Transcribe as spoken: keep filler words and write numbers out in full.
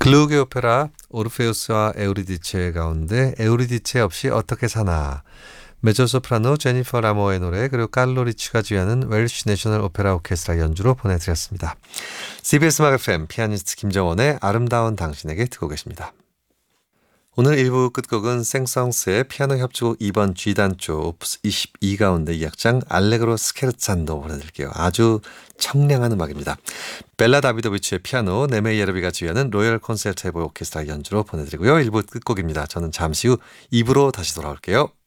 글루그의 오페라 오르페우스와 에우리디체 가운데 에우리디체 없이 어떻게 사나, 메조소프라노 제니퍼 라모의 노래, 그리고 칼로 리치가 지휘하는 웰시 내셔널 오페라 오케스트라 연주로 보내드렸습니다. 씨비에스 음악 에프엠 피아니스트 김정원의 아름다운 당신에게 듣고 계십니다. 오늘 일 부 끝곡은 생성스의 피아노 협주곡 이 번 G단조 오프스 이십이 가운데 이 악장 알레그로 스케르찬도 보내드릴게요. 아주 청량한 음악입니다. 벨라 다비도비치의 피아노, 네메이 예르비가 지휘하는 로열 콘서트 오케스트라 연주로 보내드리고요. 일 부 끝곡입니다. 저는 잠시 후 이 부로 다시 돌아올게요.